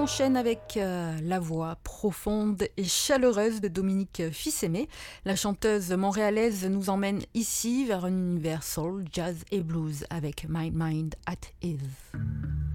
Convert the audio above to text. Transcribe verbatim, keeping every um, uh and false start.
enchaîne avec euh, la voix profonde et chaleureuse de Dominique Fils-Aimé. La chanteuse montréalaise nous emmène ici vers un univers soul, jazz et blues avec My Mind at Ease.